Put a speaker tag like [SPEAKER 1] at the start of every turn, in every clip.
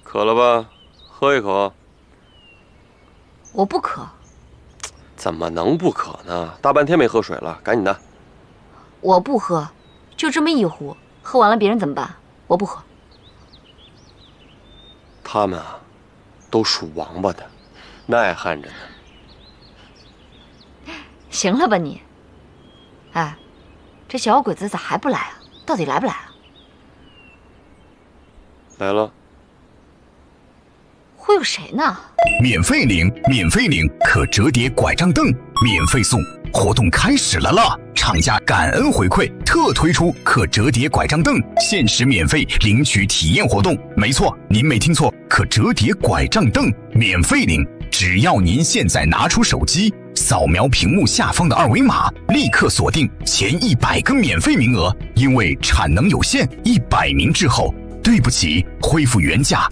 [SPEAKER 1] 渴了吧？喝一口。
[SPEAKER 2] 我不渴。
[SPEAKER 1] 怎么能不渴呢？大半天没喝水了，赶紧的。
[SPEAKER 2] 我不喝，就这么一壶，喝完了别人怎么办？我不喝。
[SPEAKER 1] 他们啊，都属王八的，耐旱着呢。
[SPEAKER 2] 行了吧你？哎，这小鬼子咋还不来啊？到底来不来啊？
[SPEAKER 1] 来了。
[SPEAKER 2] 会有谁呢？
[SPEAKER 3] 免费领，免费领可折叠拐杖凳，免费送，活动开始了啦！厂家感恩回馈，特推出可折叠拐杖凳，限时免费领取体验活动。没错，您没听错，可折叠拐杖凳免费领，只要您现在拿出手机，扫描屏幕下方的二维码，立刻锁定前100个免费名额。因为产能有限，100名之后。对不起，恢复原价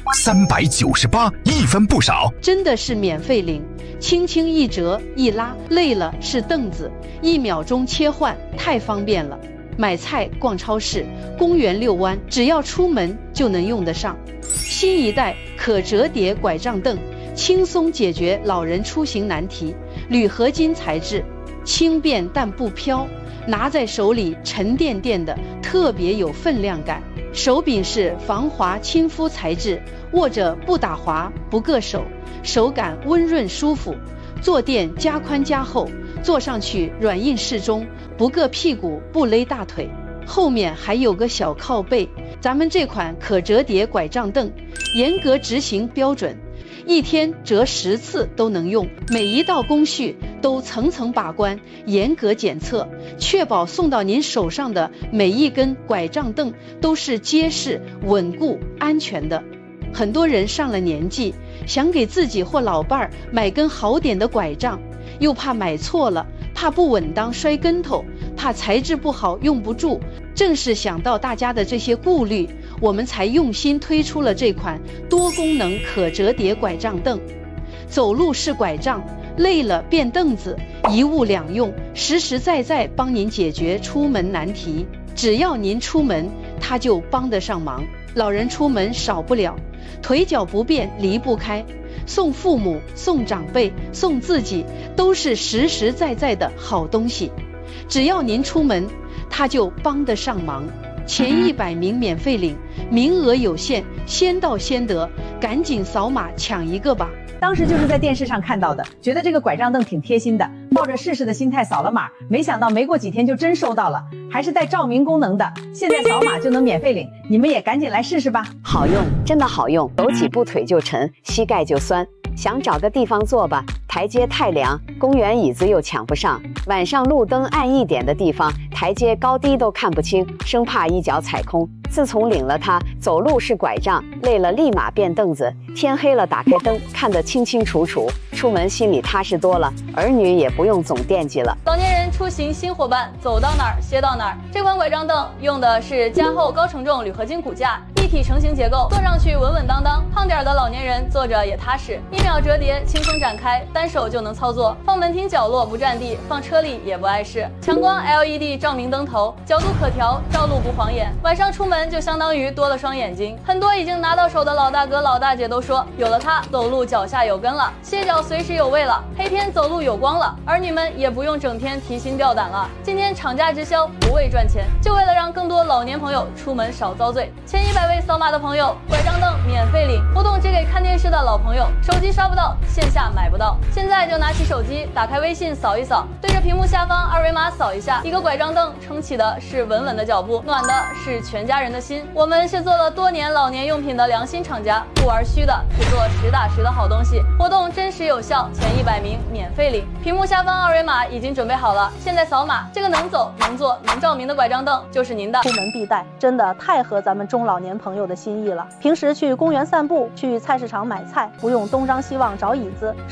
[SPEAKER 3] 398，一分不少。
[SPEAKER 4] 真的是免费领，轻轻一折一拉，累了是凳子，1秒钟切换，太方便了。买菜、逛超市、公园遛弯，只要出门就能用得上。新一代可折叠拐杖凳，轻松解决老人出行难题。铝合金材质，轻便但不飘，拿在手里沉甸甸的，特别有分量感。手柄是防滑亲肤材质，握着不打滑不硌手，手感温润舒服。坐垫加宽加厚，坐上去软硬适中，不硌屁股不勒大腿。后面还有个小靠背。咱们这款可折叠拐杖凳严格执行标准，1天折10次都能用，每一道工序都层层把关，严格检测，确保送到您手上的每一根拐杖凳都是结实、稳固、安全的。很多人上了年纪，想给自己或老伴儿买根好点的拐杖，又怕买错了，怕不稳当摔跟头，怕材质不好用不住。正是想到大家的这些顾虑，我们才用心推出了这款多功能可折叠拐杖凳。走路是拐杖，累了变凳子，一物两用，实实在在帮您解决出门难题。只要您出门，它就帮得上忙。老人出门少不了，腿脚不便离不开，送父母、送长辈、送自己，都是实实在在的好东西。只要您出门，它就帮得上忙。前100名免费领，名额有限，先到先得，赶紧扫码抢一个吧。
[SPEAKER 5] 当时就是在电视上看到的，觉得这个拐杖凳挺贴心的，抱着试试的心态扫了码，没想到没过几天就真收到了，还是带照明功能的，现在扫码就能免费领，你们也赶紧来试试吧。
[SPEAKER 6] 好用，真的好用，走几步腿就沉，膝盖就酸，想找个地方坐吧，台阶太凉，公园椅子又抢不上，晚上路灯暗一点的地方，台阶高低都看不清，生怕一脚踩空。自从领了它，走路是拐杖，累了立马变凳子，天黑了打开灯看得清清楚楚，出门心里踏实多了，儿女也不用总惦记了。
[SPEAKER 7] 老年人出行新伙伴，走到哪儿歇到哪儿。这款拐杖凳用的是加厚高承重铝合金骨架，一体成型结构，坐上去稳稳当当。胖点的老年人坐着也踏实，1秒折叠，轻松展开，单手就能操作。放门厅角落不占地，放车里也不碍事。强光 LED 照明灯头，角度可调，照路不晃眼。晚上出门就相当于多了双眼睛。很多已经拿到手的老大哥老大姐都说，有了它，走路脚下有根了，歇脚随时有位了，黑天走路有光了。儿女们也不用整天提心吊胆了。今天厂家直销，不为赚钱，就为了让更多老年朋友出门少遭罪。前100位扫码的朋友，拐杖凳免费领，活动只给看电视的老朋友，手机刷不到，线下买不到。现在就拿起手机，打开微信扫一扫，对着屏幕下方二维码扫一下，一个拐杖凳撑起的是稳稳的脚步，暖的是全家人的心。我们是做了多年老年用品的良心厂家，不玩虚的，只做实打实的好东西。活动真实有效，前100名免费领。屏幕下方二维码已经准备好了，现在扫码，这个能走能坐能照明的拐杖凳就是您的。
[SPEAKER 8] 出门必带，真的太合咱们中老年朋友的心意了。平时去公园散步，去菜市场买菜，不用东张西望找椅子，手柄那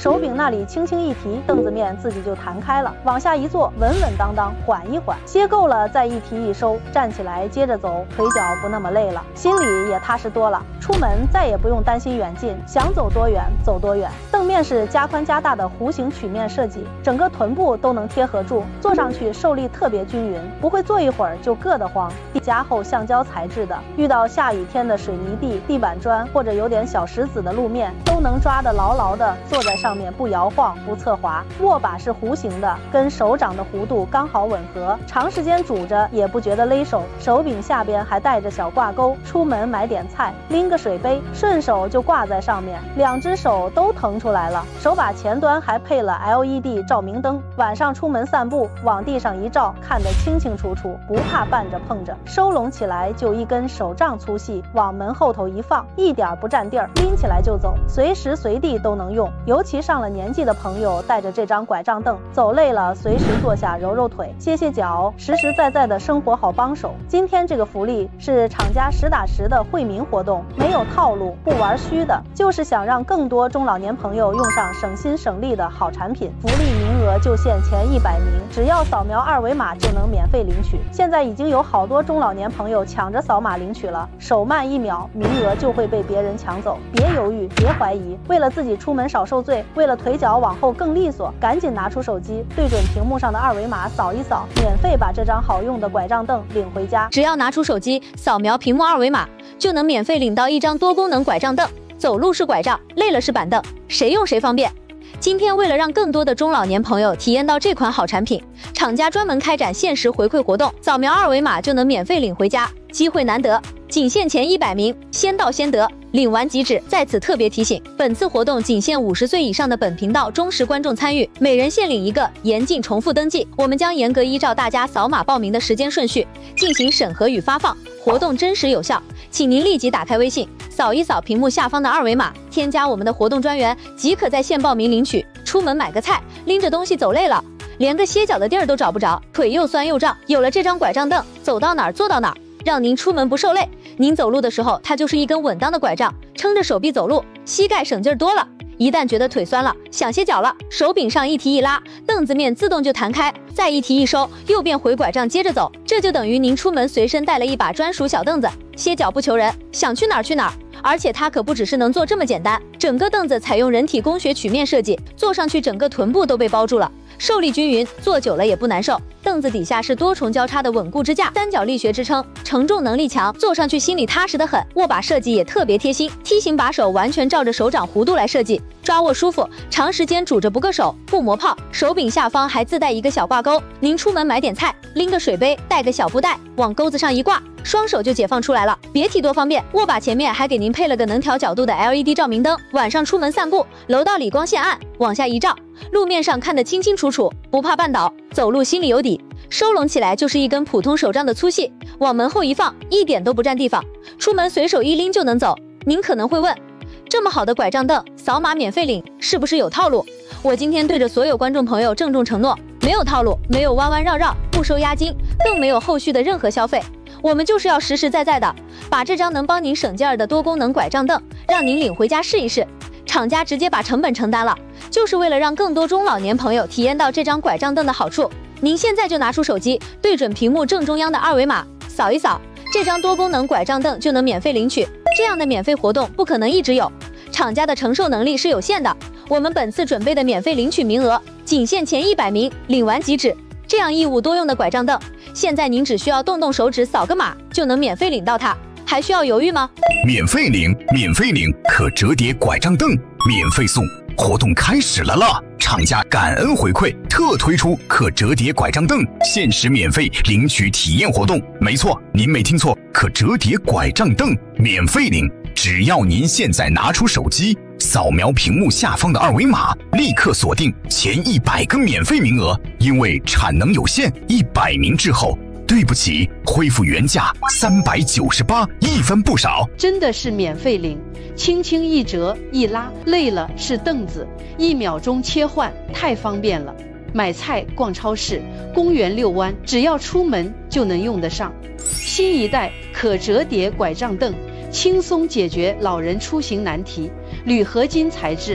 [SPEAKER 8] 那里轻轻一提，凳子面自己就弹开了，往下一坐，稳稳当当，缓一缓，歇够了再一提一收，站起来接着走，腿脚不那么累了，心里也踏实多了。出门再也不用担心远近，想走多远走多远。凳面是加宽加大的弧形曲面设计，整个臀部都能贴合住，坐上去受力特别均匀，不会坐一会儿就硌得慌。加厚橡胶材质的，遇到下雨天的水泥地、地板砖或者有点小石子的路面，都能抓得牢牢的，坐在上面不摇晃不侧滑。握把是弧形的，跟手掌的弧度刚好吻合，长时间拄着也不觉得勒手。手柄下边还带着小挂钩，出门买点菜，拎个水杯，顺手就挂在上面，两只手都腾出来了。手把前端还配了 LED 照明灯，晚上出门散步，往地上一照，看得清清楚楚，不怕绊着碰着。收拢起来就一根手杖粗细，往门后头一放，一点不占地儿，拎起来就走，随时随地都能用。尤其上了年纪的朋友，带着这张拐杖凳，走累了随时坐下揉揉腿，歇歇脚，实实在在的生活好帮手。今天这个福利是厂家实打实的惠民活动，没有套路，不玩虚的，就是想让更多中老年朋友用上省心省力的好产品。福利名额就限前100名，只要扫描2维码就能免费领取。现在已经有好多中老年朋友抢着扫码领取了，手慢1秒，名额就会被别人抢走。别犹豫，别怀疑，为了自己出门少受罪，为了腿脚往后更利索，赶紧拿出手机，对准屏幕上的2维码扫一扫，免费把这张好用的拐杖凳领回家。
[SPEAKER 7] 只要拿出手机扫描屏幕2维码，就能免费领到一张多功能拐杖凳。走路是拐杖，累了是板凳，谁用谁方便。今天为了让更多的中老年朋友体验到这款好产品，厂家专门开展限时回馈活动，扫描2维码就能免费领回家，机会难得，仅限前100名，先到先得，领完即止。在此特别提醒，本次活动仅限50岁以上的本频道忠实观众参与，每人限领1个，严禁重复登记。我们将严格依照大家扫码报名的时间顺序进行审核与发放，活动真实有效，请您立即打开微信，扫一扫屏幕下方的2维码，添加我们的活动专员，即可在线报名领取。出门买个菜，拎着东西走累了，连个歇脚的地儿都找不着，腿又酸又胀，有了这张拐杖凳，走到哪儿坐到哪儿，让您出门不受累。您走路的时候，它就是一根稳当的拐杖，撑着手臂走路，膝盖省劲儿多了。一旦觉得腿酸了，想歇脚了，手柄上一提一拉，凳子面自动就弹开，再一提一收，又变回拐杖接着走。这就等于您出门随身带了一把专属小凳子，歇脚不求人，想去哪儿去哪儿。而且它可不只是能坐这么简单，整个凳子采用人体工学曲面设计，坐上去整个臀部都被包住了，受力均匀，坐久了也不难受。凳子底下是多重交叉的稳固支架，三角力学支撑，承重能力强，坐上去心里踏实得很。握把设计也特别贴心，梯形把手完全照着手掌弧度来设计，抓握舒服，长时间拄着不硌手，不磨泡。手柄下方还自带一个小挂钩，您出门买点菜，拎个水杯，带个小布袋，往钩子上一挂，双手就解放出来了，别提多方便。握把前面还给您配了个能调角度的 LED 照明灯，晚上出门散步，楼道里光线暗，往下一照，路面上看得清清楚楚，不怕绊倒，走路心里有底。收拢起来就是一根普通手杖的粗细，往门后一放，一点都不占地方，出门随手一拎就能走。您可能会问，这么好的拐杖凳，扫码免费领，是不是有套路？我今天对着所有观众朋友郑重承诺，没有套路，没有弯弯绕绕，不收押金，更没有后续的任何消费。我们就是要实实在在的把这张能帮您省劲儿的多功能拐杖凳让您领回家试一试。厂家直接把成本承担了，就是为了让更多中老年朋友体验到这张拐杖凳的好处。您现在就拿出手机，对准屏幕正中央的2维码，扫一扫，这张多功能拐杖凳就能免费领取。这样的免费活动不可能一直有，厂家的承受能力是有限的。我们本次准备的免费领取名额仅限前100名，领完即止。这样一物多用的拐杖凳，现在您只需要动动手指扫个码就能免费领到它，还需要犹豫吗？
[SPEAKER 3] 免费领，免费领可折叠拐杖凳，免费送，活动开始了啦！厂家感恩回馈，特推出可折叠拐杖凳限时免费领取体验活动。没错，您没听错，可折叠拐杖凳免费领，只要您现在拿出手机，扫描屏幕下方的2维码，立刻锁定前100个免费名额。因为产能有限，100名之后，对不起，恢复原价398，一分不少。
[SPEAKER 4] 真的是免费领，轻轻一折一拉，累了是凳子，1秒钟切换，太方便了。买菜、逛超市、公园遛弯，只要出门就能用得上。新一代可折叠拐杖凳，轻松解决老人出行难题。铝合金材质，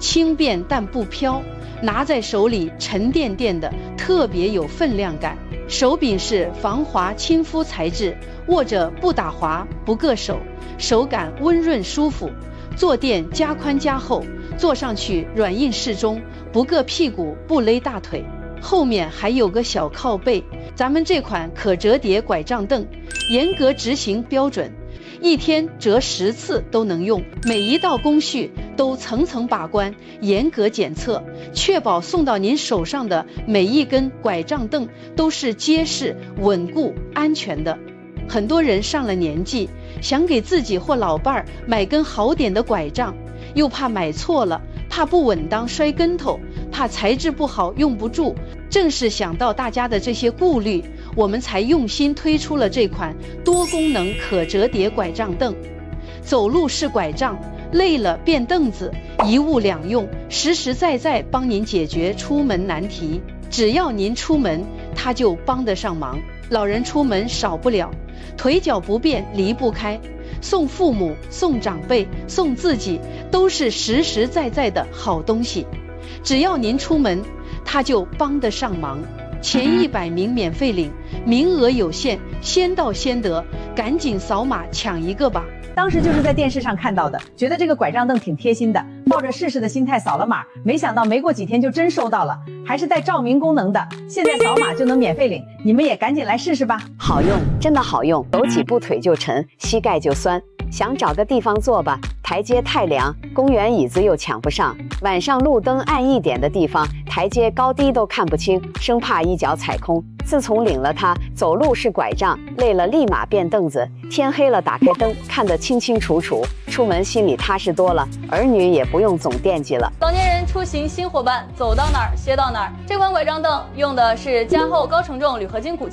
[SPEAKER 4] 轻便但不飘，拿在手里沉甸甸的，特别有分量感。手柄是防滑亲肤材质，握着不打滑不硌手，手感温润舒服。坐垫加宽加厚，坐上去软硬适中，不硌屁股不勒大腿。后面还有个小靠背。咱们这款可折叠拐杖凳严格执行标准，一天折10次都能用，每一道工序都层层把关，严格检测，确保送到您手上的每一根拐杖凳都是结实、稳固、安全的。很多人上了年纪，想给自己或老伴儿买根好点的拐杖，又怕买错了，怕不稳当摔跟头，怕材质不好用不住。正是想到大家的这些顾虑，我们才用心推出了这款多功能可折叠拐杖凳。走路是拐杖，累了变凳子，一物两用，实实在在帮您解决出门难题。只要您出门，它就帮得上忙。老人出门少不了，腿脚不便离不开，送父母、送长辈、送自己，都是实实在在的好东西。只要您出门，它就帮得上忙。前100名免费领，名额有限，先到先得，赶紧扫码抢一个吧。
[SPEAKER 5] 当时就是在电视上看到的，觉得这个拐杖凳挺贴心的，抱着试试的心态扫了码，没想到没过几天就真收到了，还是带照明功能的，现在扫码就能免费领，你们也赶紧来试试吧。
[SPEAKER 6] 好用，真的好用，走几步腿就沉，膝盖就酸。想找个地方坐吧，台阶太凉，公园椅子又抢不上。晚上路灯暗一点的地方，台阶高低都看不清，生怕一脚踩空。自从领了它，走路是拐杖，累了立马变凳子。天黑了打开灯，看得清清楚楚，出门心里踏实多了，儿女也不用总惦记了。
[SPEAKER 7] 老年人出行新伙伴，走到哪儿歇到哪儿。这款拐杖凳用的是加厚高承重铝合金骨架。